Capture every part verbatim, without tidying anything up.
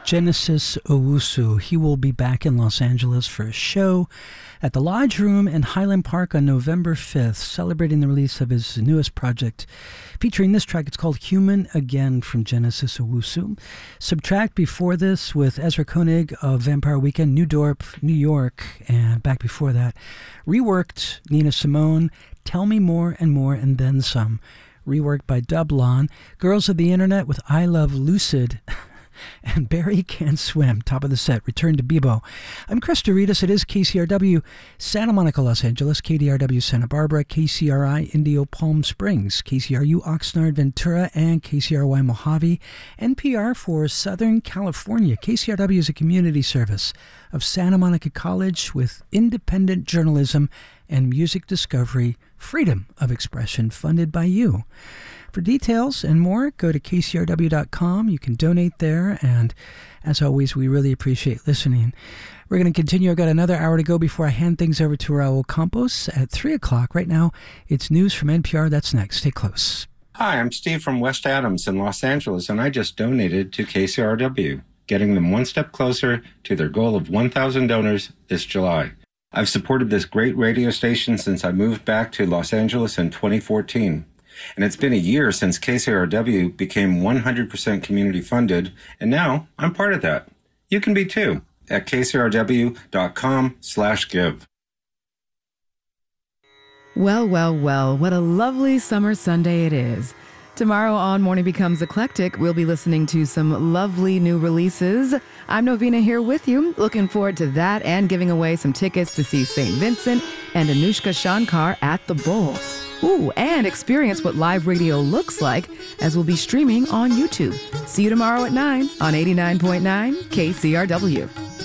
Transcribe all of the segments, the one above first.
Genesis Owusu. He will be back in Los Angeles for a show at the Lodge Room in Highland Park on November fifth, celebrating the release of his newest project, featuring this track. It's called Human Again from Genesis Owusu. Subtract before this with Ezra Koenig of Vampire Weekend, New Dorp, New York, and back before that, reworked Nina Simone, Tell Me More and More and Then Some, reworked by Dublon, Girls of the Internet with I Love Lucid, and Barry Can't Swim, top of the set, Return to Bebo. I'm Chris Doritas. It is K C R W Santa Monica, Los Angeles, K D R W Santa Barbara, K C R I Indio Palm Springs, K C R U Oxnard Ventura, and K C R Y Mojave. N P R for Southern California. K C R W is a community service of Santa Monica College with independent journalism and music discovery, freedom of expression, funded by you. For details and more, go to K C R W dot com. You can donate there, and as always, we really appreciate listening. We're going to continue. I've got another hour to go before I hand things over to Raul Campos at three o'clock. Right now, it's news from N P R. That's next. Stay close. Hi, I'm Steve from West Adams in Los Angeles, and I just donated to K C R W, getting them one step closer to their goal of one thousand donors this July. I've supported this great radio station since I moved back to Los Angeles in twenty fourteen. And it's been a year since K C R W became one hundred percent community funded, and now I'm part of that. You can be too at K C R W dot com slash give. Well, well, well, what a lovely summer Sunday it is. Tomorrow on Morning Becomes Eclectic, we'll be listening to some lovely new releases. I'm Novena here with you, looking forward to that and giving away some tickets to see Saint Vincent and Anushka Shankar at the Bowl. Ooh, and experience what live radio looks like as we'll be streaming on YouTube. See you tomorrow at nine on eighty-nine point nine K C R W.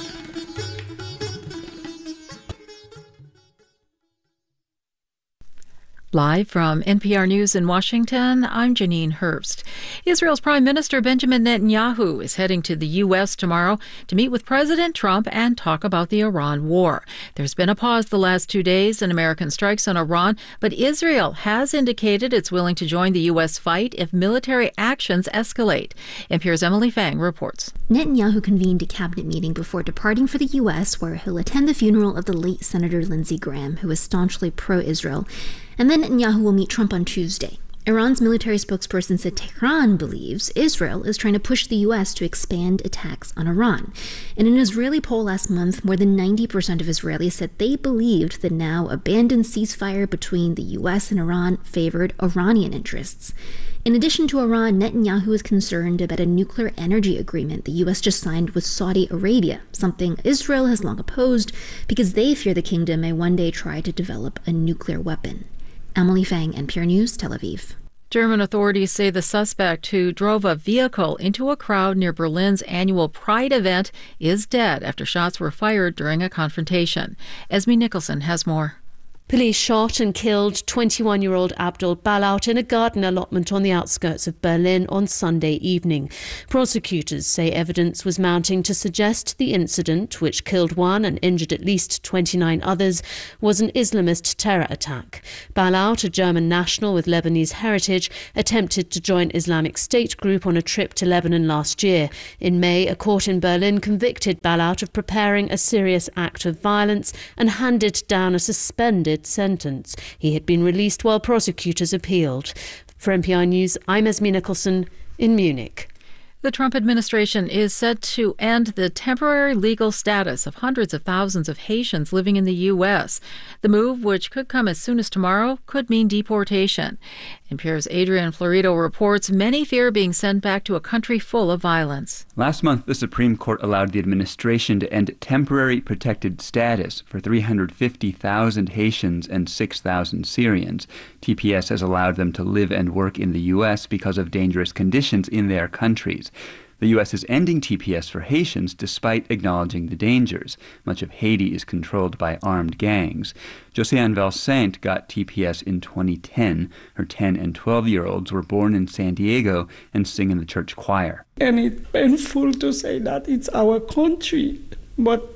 Live from N P R News in Washington, I'm Janine Herbst. Israel's Prime Minister Benjamin Netanyahu is heading to the U S tomorrow to meet with President Trump and talk about the Iran war. There's been a pause the last two days in American strikes on Iran, but Israel has indicated it's willing to join the U S fight if military actions escalate. N P R's Emily Fang reports. Netanyahu convened a cabinet meeting before departing for the U S, where he'll attend the funeral of the late Senator Lindsey Graham, who was staunchly pro-Israel. And then Netanyahu will meet Trump on Tuesday. Iran's military spokesperson said Tehran believes Israel is trying to push the U S to expand attacks on Iran. In an Israeli poll last month, more than ninety percent of Israelis said they believed the now abandoned ceasefire between the U S and Iran favored Iranian interests. In addition to Iran, Netanyahu is concerned about a nuclear energy agreement the U S just signed with Saudi Arabia, something Israel has long opposed because they fear the kingdom may one day try to develop a nuclear weapon. Emily Fang, N P R News, Tel Aviv. German authorities say the suspect who drove a vehicle into a crowd near Berlin's annual Pride event is dead after shots were fired during a confrontation. Esme Nicholson has more. Police shot and killed twenty-one-year-old Abdul Balout in a garden allotment on the outskirts of Berlin on Sunday evening. Prosecutors say evidence was mounting to suggest the incident, which killed one and injured at least twenty-nine others, was an Islamist terror attack. Balout, a German national with Lebanese heritage, attempted to join Islamic State group on a trip to Lebanon last year. In May, a court in Berlin convicted Balout of preparing a serious act of violence and handed down a suspended sentence. He had been released while prosecutors appealed. For N P R News, I'm Esme Nicholson in Munich. The Trump administration is set to end the temporary legal status of hundreds of thousands of Haitians living in the U S. The move, which could come as soon as tomorrow, could mean deportation. N P R's Adrian Florido reports many fear being sent back to a country full of violence. Last month, the Supreme Court allowed the administration to end temporary protected status for three hundred fifty thousand Haitians and six thousand Syrians. T P S has allowed them to live and work in the U S because of dangerous conditions in their countries. The U S is ending T P S for Haitians despite acknowledging the dangers. Much of Haiti is controlled by armed gangs. Josiane Valsaint got T P S in twenty ten. Her ten and twelve-year-olds were born in San Diego and sing in the church choir. And it's painful to say that it's our country, but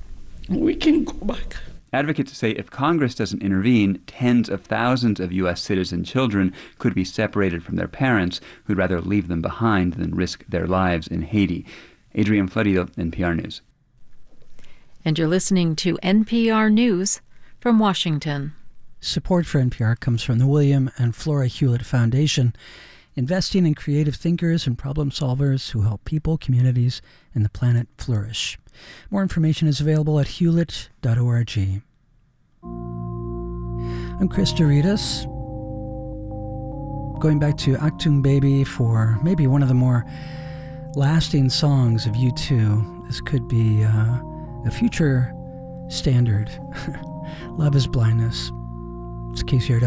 we can go back. Advocates say if Congress doesn't intervene, tens of thousands of U S citizen children could be separated from their parents who'd rather leave them behind than risk their lives in Haiti. Adrian Florido, N P R News. And you're listening to N P R News from Washington. Support for N P R comes from the William and Flora Hewlett Foundation, investing in creative thinkers and problem solvers who help people, communities, and the planet flourish. More information is available at hewlett dot org. I'm Chris Doritas, going back to Achtung Baby for maybe one of the more lasting songs of U two. This could be uh, a future standard. Love is Blindness. It's K C R W.